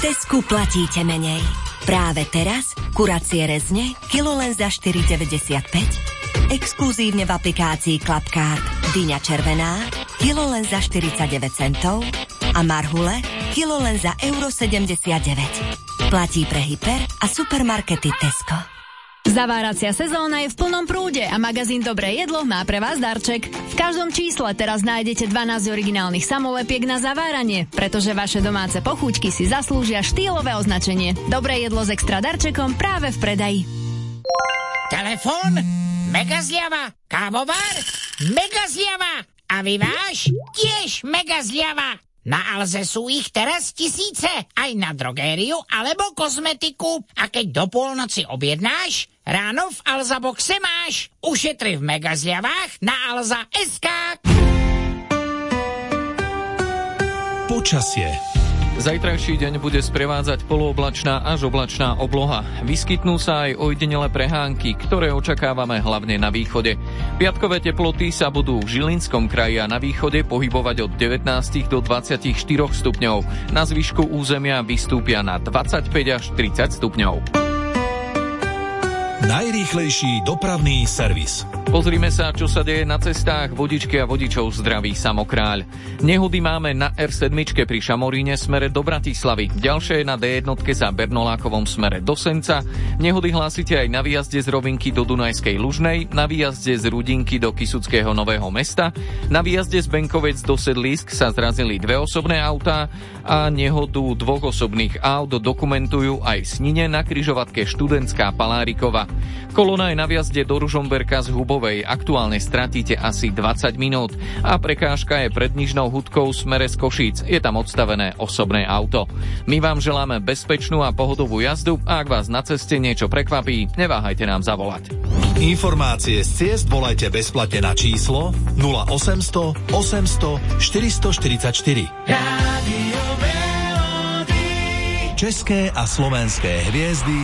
Tesku platíte menej. Práve teraz kuracie rezne kilo len za 4,95. Exkluzívne v aplikácii Clubcard dyňa červená kilo len za 49 centov a marhule kilo len za €79. Platí pre hyper a supermarkety Tesco. Zaváracia sezóna je v plnom prúde a magazín Dobré jedlo má pre vás darček. V každom čísle teraz nájdete 12 originálnych samolepiek na zaváranie, pretože vaše domáce pochúťky si zaslúžia štýlové označenie. Dobré jedlo s extra darčekom práve v predaji. Telefón? Mega zľava. Kávovar? Mega zľava. A vyváž? Tiež mega zľava. Na Alze sú ich teraz tisíce, aj na drogériu alebo kozmetiku. A keď do polnoci objednáš, ráno v Alza boxe máš. Ušetri v mega zľavách na Alza.sk. Počasie. Zajtrajší deň bude sprevádzať polooblačná až oblačná obloha. Vyskytnú sa aj ojedinelé prehánky, ktoré očakávame hlavne na východe. Piatkové teploty sa budú v Žilinskom kraji a na východe pohybovať od 19 do 24 stupňov. Na zvyšku územia vystúpia na 25 až 30 stupňov. Najrýchlejší dopravný servis. Pozrime sa, čo sa deje na cestách. Vodičky a vodičov zdraví Samokráľ. Nehody máme na R7 pri Šamoríne smere do Bratislavy. Ďalšie je na D1 za Bernolákovom smere do Senca. Nehody hlásite aj na výjazde z Rovinky do Dunajskej Lužnej, na výjazde z Rudinky do Kysuckého Nového Mesta, na výjazde z Benkovec do Sedlísk sa zrazili dve osobné autá a nehodu dvoch osobných aut dokumentujú aj v Snine na križovatke Študentská Palárikova. Kolona je na výjazde do Ružomberka z Hubovej. Aktuálne stratíte asi 20 minút a prekážka je pred Nižnou Hudkou smere z Košíc. Je tam odstavené osobné auto. My vám želáme bezpečnú a pohodovú jazdu a ak vás na ceste niečo prekvapí, neváhajte nám zavolať. Informácie z ciest volajte bezplatne na číslo 0800 800 444. Rádio Melody. České a slovenské hviezdy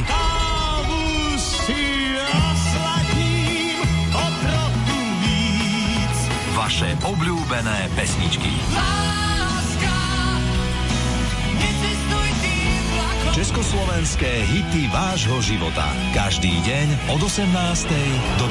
vaše obľúbené pesničky. Československé hity vášho života. Každý deň od 18. do